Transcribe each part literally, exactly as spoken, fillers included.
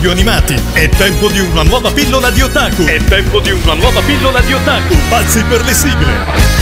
animati. È tempo di una nuova pillola di otaku. È tempo di una nuova pillola di otaku. Pazzi per le sigle.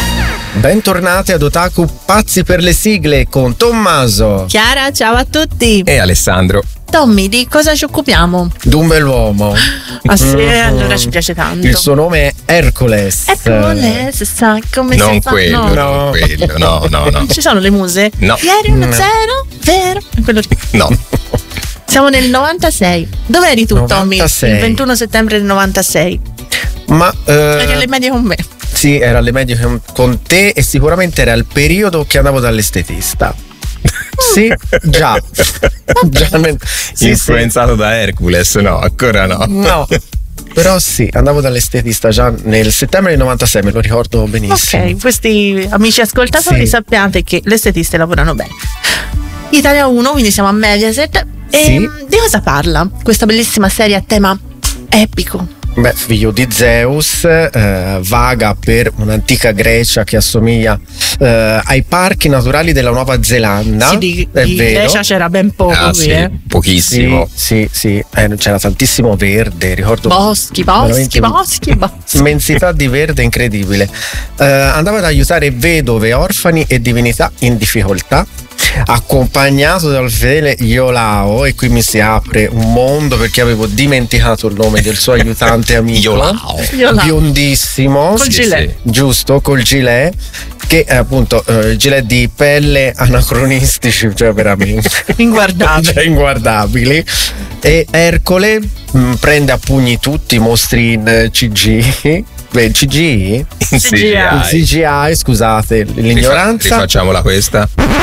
Bentornati ad Otaku Pazzi per le sigle con Tommaso, Chiara, ciao a tutti. E Alessandro. Tommy, di cosa ci occupiamo? d'un bell'uomo. Ah sì, allora ci piace tanto. Il suo nome è Hercules. Hercules, sa come Non si fa? quello, No. non quello, no, no, no. Ci sono le muse? No. Ieri uno No. zero, vero? Quello lì. No. Siamo nel novantasei. Dove eri tu, novantasei. Tommy? Il ventuno settembre del novantasei. Ma eh, Eri alle medie con me. sì, era alle medie con- con te e sicuramente era il periodo che andavo dall'estetista. Sì, già. Già nel- sì, Influenzato da Hercules? No, ancora no. sì. No. Però sì, andavo dall'estetista già nel settembre del novantasei, me lo ricordo benissimo. Ok, questi amici ascoltatori Sì. sappiate che le estetiste lavorano bene. Italia uno, quindi siamo a Mediaset. E Sì. di cosa parla questa bellissima serie a tema epico? Beh, figlio di Zeus, eh, vaga per un'antica Grecia che assomiglia eh, ai parchi naturali della Nuova Zelanda. Sì, di, è di vero. Grecia c'era ben poco Ah, qui, sì, eh. pochissimo. Sì, sì, sì. Eh, c'era tantissimo verde, ricordo. Boschi, boschi, veramente boschi, boschi. Immensità di verde incredibile. Eh, andava ad aiutare vedove, orfani e divinità in difficoltà, accompagnato dal fedele Iolao, e qui mi si apre un mondo perché avevo dimenticato il nome del suo aiutante amico. Iolao. Iolao. Biondissimo, Col sì, gilet. giusto, col gilet, che è appunto eh, il gilet di pelle anacronistici, cioè veramente Inguardabile. cioè, inguardabili. E Ercole mh, prende a pugni tutti i mostri in eh, C G. Beh, C G? In C G I. In C G I. C G I, scusate l'ignoranza. Rifacciamola questa.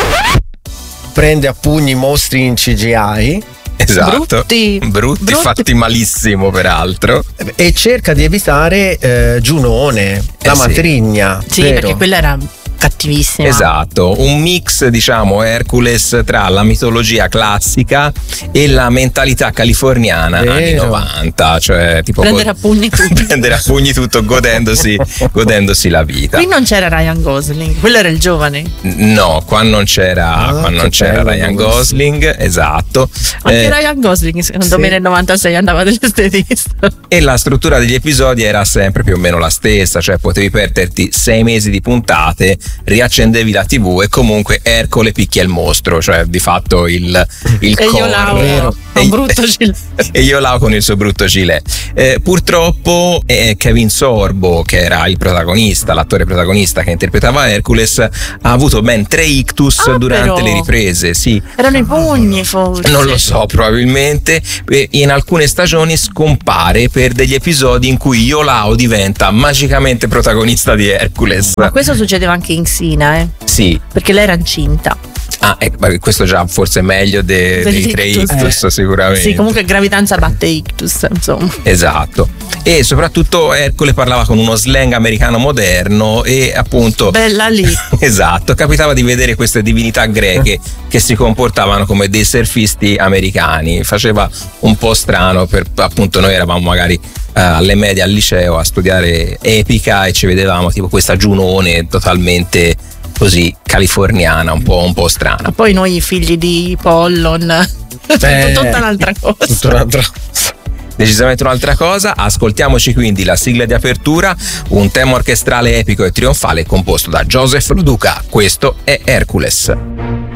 Prende a pugni i mostri in C G I Esatto. Brutti. Brutti, Brutti. fatti malissimo peraltro. e cerca di evitare eh, Giunone, la sì. matrigna. Sì, vero? perché quella era cattivissima. Esatto, un mix, diciamo, Hercules tra la mitologia classica e la mentalità californiana Vero. anni novanta, cioè tipo Prendere a pugni tutto. prendere a pugni tutto godendosi, godendosi la vita. Qui non c'era Ryan Gosling, quello era il giovane. No, qua non c'era, Ah, qua non che c'era bello, Ryan questo. Gosling, esatto. Anche Eh, Ryan Gosling, secondo sì. me, nel novantasei andava dall'estetista. e la struttura degli episodi era sempre più o meno la stessa, cioè potevi perderti sei mesi di puntate, riaccendevi la tivù e comunque Ercole picchia il mostro, cioè di fatto il, il E io core. Lauro, E- un brutto gilet. e io là con il suo brutto gilet. Eh, purtroppo eh, Kevin Sorbo, che era il protagonista, l'attore protagonista che interpretava Hercules, ha avuto ben tre ictus Ah, durante però. le riprese. Sì, Erano i pugni, forse. non lo so, probabilmente. E in alcune stagioni scompare per degli episodi in cui Iolao diventa magicamente protagonista di Hercules. Ma questo succedeva anche in Xina, eh? Sì. Perché lei era incinta. Ah, eh, ma questo già forse è meglio de- dei tre Dell'ictus. ictus, Eh. sicuramente. Sì, comunque gravidanza batte ictus, insomma. Esatto. E soprattutto Ercole parlava con uno slang americano moderno e appunto Bella lì. esatto, capitava di vedere queste divinità greche che si comportavano come dei surfisti americani. Faceva un po' strano, per appunto noi eravamo magari eh, alle medie al liceo a studiare epica e ci vedevamo tipo questa Giunone totalmente così californiana, un po', un po' strana. Ma poi noi figli di Pollon. Eh, Tutta un'altra cosa. Tutta un'altra Decisamente un'altra cosa. Ascoltiamoci quindi la sigla di apertura, un tema orchestrale epico e trionfale composto da Joseph Lo Duca. Questo è Hercules.